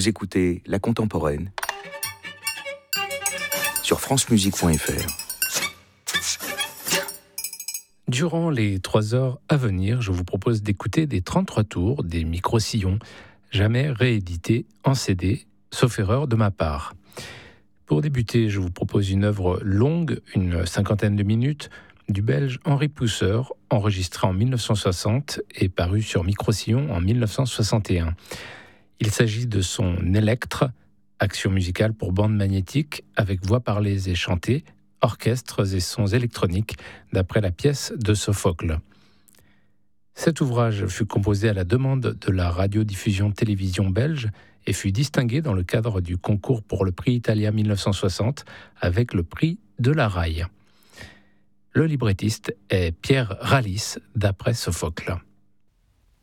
Vous écoutez La Contemporaine sur francemusique.fr. Durant les 3 heures à venir, je vous propose d'écouter des 33 tours des micro-sillons, jamais réédités en CD, sauf erreur de ma part. Pour débuter, je vous propose une œuvre longue, une 50aine de minutes, du Belge Henri Pousseur, enregistré en 1960 et paru sur micro-sillon en 1961. Il s'agit de son Électre, action musicale pour bande magnétique avec voix parlées et chantées, orchestres et sons électroniques, d'après la pièce de Sophocle. Cet ouvrage fut composé à la demande de la radiodiffusion-télévision belge et fut distingué dans le cadre du concours pour le prix Italia 1960 avec le prix de la RAI. Le librettiste est Pierre Rallis, d'après Sophocle.